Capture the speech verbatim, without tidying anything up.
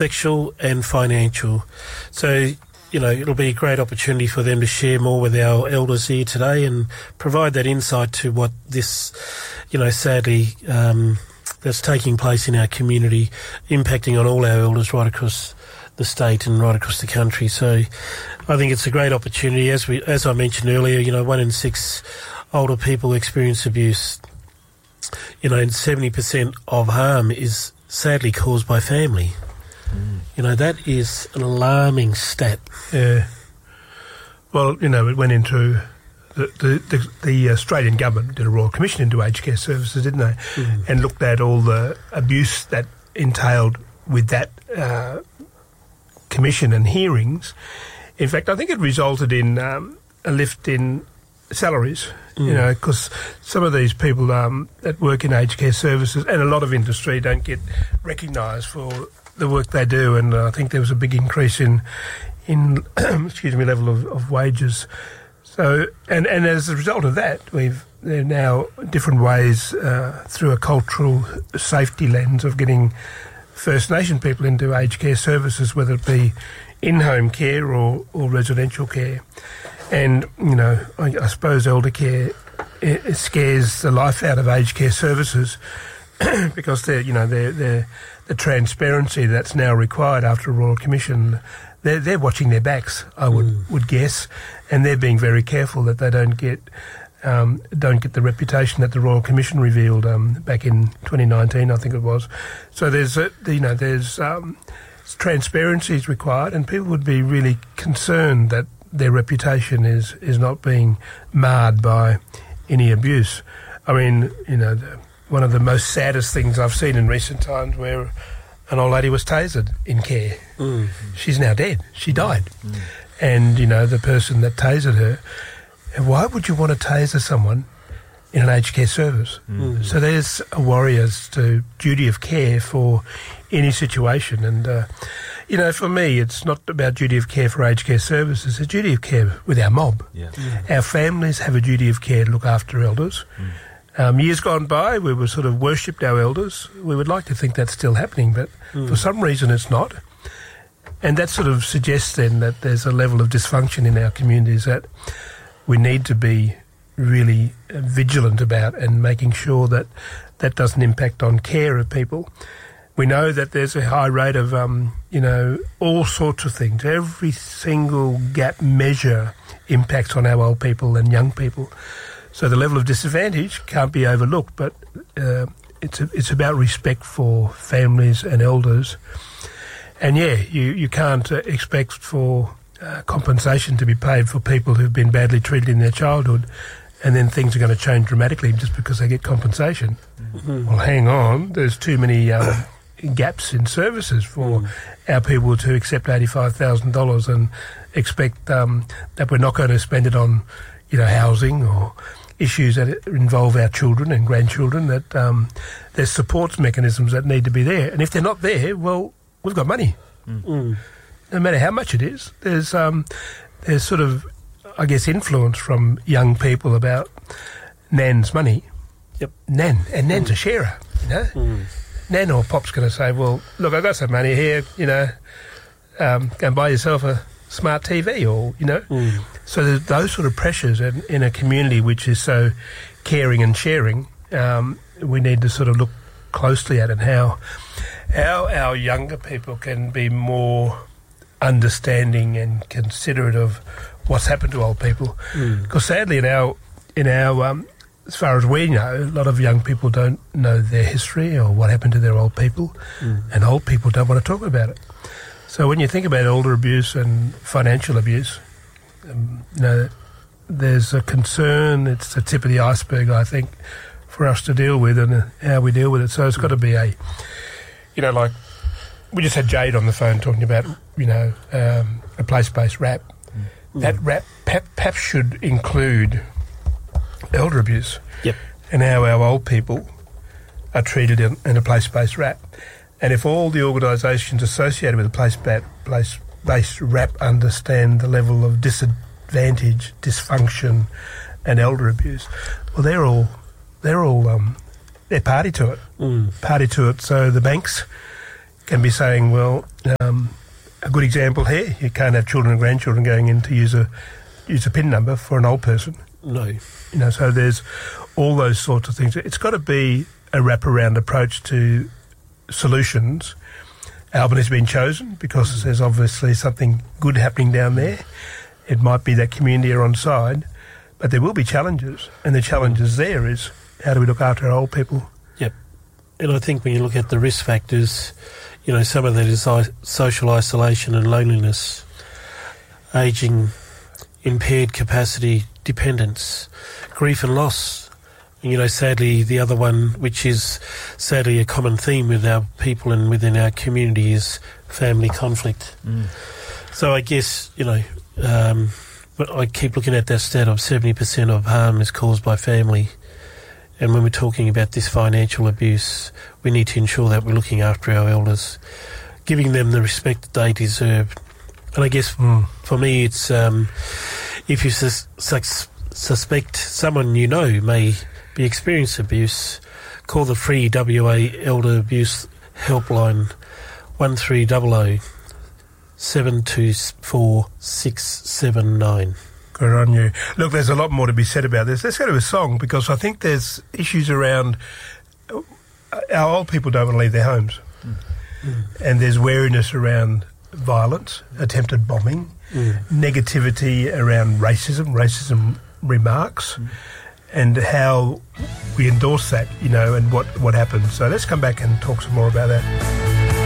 intellectual and financial. So, you know, it'll be a great opportunity for them to share more with our elders here today and provide that insight to what this, you know, sadly, um, that's taking place in our community, impacting on all our elders right across the state and right across the country. So I think it's a great opportunity. As we, as I mentioned earlier, you know, one in six older people experience abuse. You know, and seventy percent of harm is sadly caused by family. Mm. You know, that is an alarming stat. Yeah. Well, you know, it went into the the, the, the Australian government did a Royal Commission into aged care services, didn't they? Mm. And looked at all the abuse that entailed with that uh, commission and hearings. In fact, I think it resulted in um, a lift in salaries. Mm. You know, because some of these people um, that work in aged care services and a lot of industry don't get recognised for the work they do, and uh, I think there was a big increase in, in excuse me, level of, of wages. So, and, and as a result of that, we've there are now different ways uh, through a cultural safety lens of getting First Nation people into aged care services, whether it be in-home care or, or residential care. And, you know, I, I suppose elder care it, it scares the life out of aged care services because they're, you know, they're, they're, the transparency that's now required after a Royal Commission, they're, they're watching their backs, I would, mm. would guess, and they're being very careful that they don't get um, don't get the reputation that the Royal Commission revealed um, back in twenty nineteen, I think it was. So there's, a, you know, there's um, transparency is required, and people would be really concerned that their reputation is, is not being marred by any abuse. I mean, you know, the, one of the most saddest things I've seen in recent times where an old lady was tasered in care. Mm. She's now dead. She died. Mm. And, you know, the person that tasered her, and why would you want to taser someone in an aged care service? Mm. So there's a warrior's to duty of care for any situation. And, uh, you know, for me, it's not about duty of care for aged care services. It's a duty of care with our mob. Yeah. Mm. Our families have a duty of care to look after elders. Mm. Um, years gone by, we were sort of worshipped our elders. We would like to think that's still happening, but mm. for some reason it's not. And that sort of suggests then that there's a level of dysfunction in our communities that we need to be really vigilant about and making sure that that doesn't impact on care of people. We know that there's a high rate of, um, you know, all sorts of things. Every single gap measure impacts on our old people and young people. So the level of disadvantage can't be overlooked, but uh, it's a, it's about respect for families and elders. And yeah, you, you can't uh, expect for uh, compensation to be paid for people who've been badly treated in their childhood, and then things are going to change dramatically just because they get compensation. Mm-hmm. Well, hang on, there's too many um, gaps in services for mm. our people to accept eighty-five thousand dollars and expect um, that we're not going to spend it on, you know, housing or issues that involve our children and grandchildren, that um, there's supports mechanisms that need to be there. And if they're not there, well, we've got money. Mm. Mm. No matter how much it is, there's um, there's sort of, I guess, influence from young people about Nan's money. Yep. Nan. And Nan's mm. a sharer, you know. Mm. Nan or Pop's going to say, well, look, I've got some money here, you know, um, go and buy yourself a smart T V or, you know. Mm. So there's those sort of pressures in, in a community which is so caring and sharing, um, we need to sort of look closely at it, how, how our younger people can be more understanding and considerate of what's happened to old people. Mm. Because sadly in our, in our um, as far as we know, a lot of young people don't know their history or what happened to their old people, mm. and old people don't want to talk about it. So when you think about elder abuse and financial abuse, um, you know, there's a concern, it's the tip of the iceberg, I think, for us to deal with and uh, how we deal with it. So it's got to be a, you know, like, we just had Jade on the phone talking about, you know, um, a place-based R A P. Mm. That R A P perhaps should include elder abuse. Yep. And how our old people are treated in, in a place-based R A P. And if all the organisations associated with a place-based place R A P understand the level of disadvantage, dysfunction and elder abuse, well, they're all, they're all, um, they're party to it. Mm. Party to it. So the banks can be saying, well, um, a good example here, you can't have children and grandchildren going in to use a use a PIN number for an old person. No. You know, so there's all those sorts of things. It's got to be a wraparound approach to solutions. Albany's been chosen because there's obviously something good happening down there. It might be that community are on side, but there will be challenges, and the challenges there is how do we look after our old people? Yep. And I think when you look at the risk factors, you know, some of that is I- social isolation and loneliness, ageing, impaired capacity, dependence, grief and loss. And, you know, sadly, the other one, which is sadly a common theme with our people and within our community, is family conflict. Mm. So I guess, you know, um, but I keep looking at that stat of seventy percent of harm is caused by family. And when we're talking about this financial abuse, we need to ensure that we're looking after our elders, giving them the respect that they deserve. And I guess Mm. for me, it's um, if you sus- sus- suspect someone you know may be experiencing abuse, call the free W A Elder Abuse Helpline one three zero zero seven two four six seven nine. Good on you. Look, there's a lot more to be said about this. Let's go to a song, because I think there's issues around uh, our old people don't want to leave their homes. Mm. And there's wariness around violence, attempted bombing, Mm. negativity around racism, racism remarks, Mm. and how we endorse that, you know, and what, what happens. So let's come back and talk some more about that.